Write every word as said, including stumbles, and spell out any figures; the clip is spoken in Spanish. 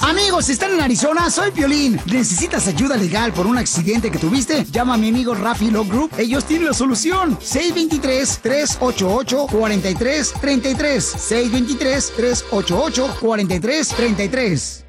Amigos, si están en Arizona, soy Piolín. ¿Necesitas ayuda legal por un accidente que tuviste? Llama a mi amigo Rafi Law Group. Ellos tienen la solución. seis dos tres, tres ocho ocho, cuatro tres tres tres. seis dos tres, tres ocho ocho, cuatro tres tres tres.